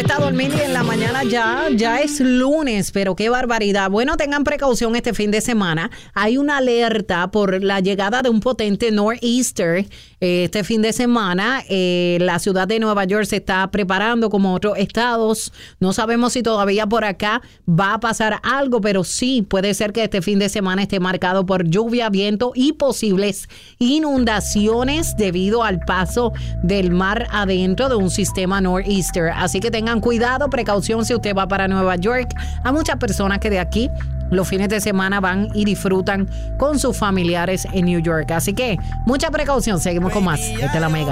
acuesta a dormir y en la mañana ya es lunes, pero qué barbaridad. Bueno, tengan precaución este fin de semana. Hay una alerta por la llegada de un potente nor'easter este fin de semana. La ciudad de Nueva York se está preparando como otros estados. No sabemos si todavía por acá va a pasar algo, pero sí puede ser que este fin de semana esté marcado por lluvia, viento y posibles inundaciones debido al paso del mar adentro de un sistema nor'easter. Así que tengan cuidado, precaución si usted va para Nueva York. Hay muchas personas que de aquí los fines de semana van y disfrutan con sus familiares en New York. Así que mucha precaución. Seguimos con más. Esta es la Mega.